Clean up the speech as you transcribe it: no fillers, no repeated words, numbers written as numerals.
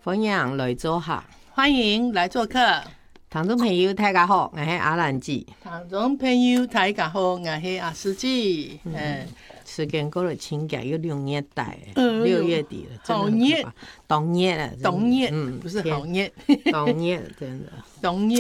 欢迎来做客， 欢迎来做客。 听众朋友大家好，我是阿兰姐。 听众朋友大家好，我是阿司姐。 时间过得真快，又6月底，6月底了， 好热， 冬热了， 冬热，不是好热， 冬热真的， 冬热。